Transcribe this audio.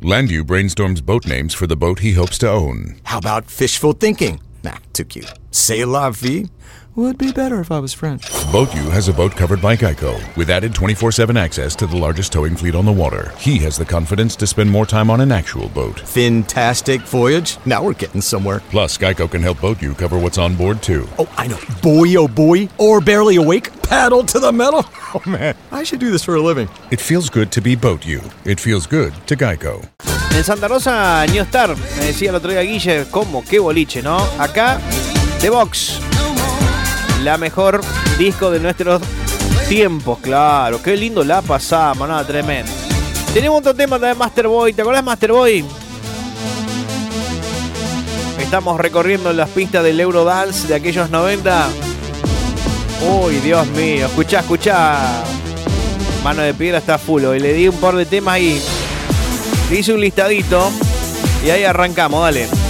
Landu brainstorms boat names for the boat he hopes to own. How about fishful thinking? Nah, too cute. C'est la vie? Would be better if I was French. BoatU has a boat covered by Geico, with added 24/7 access to the largest towing fleet on the water. He has the confidence to spend more time on an actual boat. Fantastic voyage. Now we're getting somewhere. Plus, Geico can help BoatU cover what's on board, too. Oh, I know. Buoy, oh buoy, or barely awake, paddle to the metal. Oh, man, I should do this for a living. It feels good to be BoatU. It feels good to Geico. En Santa Rosa, New Star, me decía el otro día Guille, ¿cómo? Qué boliche, ¿no? Acá, The Box, la mejor disco de nuestros tiempos, claro. Qué lindo la pasamos, nada, tremendo. Tenemos otro tema de Master Boy, ¿te acordás, Master Boy? Estamos recorriendo las pistas del Eurodance de aquellos 90. Uy, Dios mío, escuchá. Mano de Piedra está full, y le di un par de temas ahí. Le hice un listadito y ahí arrancamos, dale.